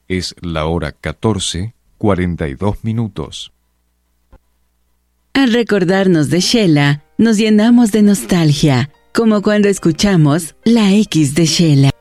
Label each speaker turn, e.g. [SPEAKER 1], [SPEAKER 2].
[SPEAKER 1] Es la hora 14:42.
[SPEAKER 2] Al recordarnos de Sheila, nos llenamos de nostalgia, como cuando escuchamos La X de Sheila.